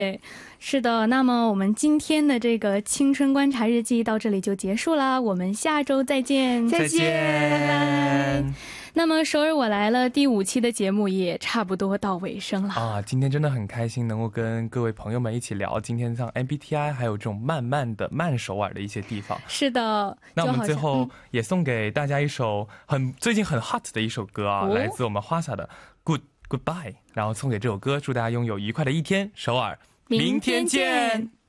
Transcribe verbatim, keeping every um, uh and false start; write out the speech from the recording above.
是的，那么我们今天的这个青春观察日记到这里就结束啦，我们下周再见。 再见，拜拜。 那么首尔我来了第五期的节目也差不多到尾声了啊，今天真的很开心能够跟各位朋友们一起聊今天像 M B T I 还有这种慢慢的慢首尔的一些地方。 是的， 那我们最后也送给大家一首很最近很 hot 的一首歌啊，来自我们花洒的 Good Goodbye， 然后送给这首歌，祝大家拥有愉快的一天，首尔明天见。